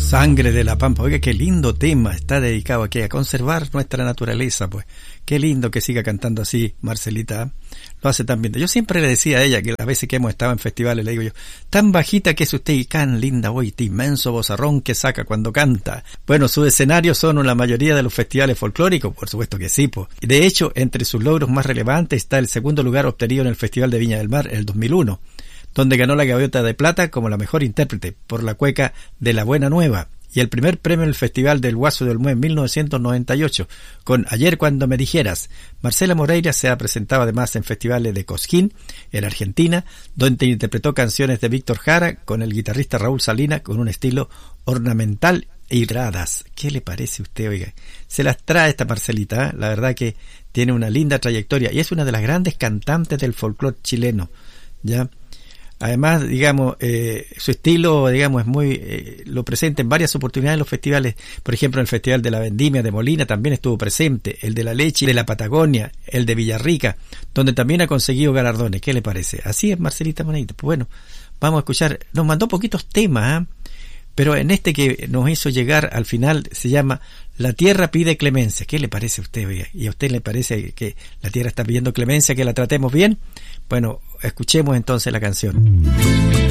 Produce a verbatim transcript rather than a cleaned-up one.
Sangre de la Pampa. Oiga, qué lindo tema, está dedicado aquí a conservar nuestra naturaleza, pues. Qué lindo que siga cantando así, Marcelita. Lo hace tan bien. Yo siempre le decía a ella, que las veces que hemos estado en festivales, le digo yo, tan bajita que es usted y tan linda, hoy, este inmenso vozarrón que saca cuando canta. Bueno, sus escenarios son la mayoría de los festivales folclóricos, por supuesto que sí, pues. De hecho, entre sus logros más relevantes está el segundo lugar obtenido en el Festival de Viña del Mar, el dos mil uno. Donde ganó la Gaviota de Plata como la mejor intérprete por la cueca de La Buena Nueva, y el primer premio en el Festival del Guaso de Olmué en mil novecientos noventa y ocho, con Ayer cuando me dijeras. Marcela Moreira se ha presentado además en festivales de Cosquín, en Argentina, donde interpretó canciones de Víctor Jara con el guitarrista Raúl Salinas con un estilo ornamental y radas. ¿Qué le parece a usted, oiga? Se las trae esta Marcelita, ¿eh? La verdad que tiene una linda trayectoria y es una de las grandes cantantes del folclore chileno, ¿ya? Además, digamos, eh, su estilo, digamos, es muy, eh, lo presenta en varias oportunidades en los festivales. Por ejemplo, en el Festival de la Vendimia de Molina también estuvo presente, el de la Leche de la Patagonia, el de Villarrica, donde también ha conseguido galardones. ¿Qué le parece? Así es, Marcelita Moneita. Pues bueno, vamos a escuchar. Nos mandó poquitos temas, ¿eh? Pero en este que nos hizo llegar al final se llama La Tierra pide clemencia. ¿Qué le parece a usted, oiga? ¿Y a usted le parece que la Tierra está pidiendo clemencia, que la tratemos bien? Bueno, escuchemos entonces la canción.